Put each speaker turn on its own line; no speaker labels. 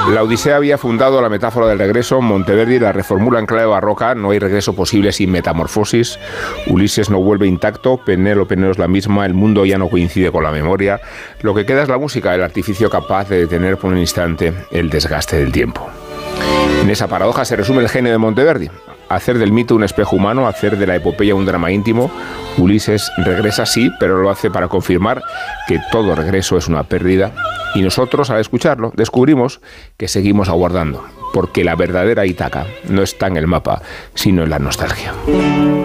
La Odisea había fundado la metáfora del regreso. Monteverdi la reformula en clave barroca. No hay regreso posible sin metamorfosis. Ulises no vuelve intacto. Penélope no es la misma. El mundo ya no coincide con la memoria. Lo que queda es la música, el artificio capaz de detener por un instante el desgaste del tiempo. En esa paradoja se resume el genio de Monteverdi. Hacer del mito un espejo humano, hacer de la epopeya un drama íntimo. Ulises regresa, sí, pero lo hace para confirmar que todo regreso es una pérdida. Y nosotros, al escucharlo, descubrimos que seguimos aguardando, porque la verdadera Ítaca no está en el mapa, sino en la nostalgia.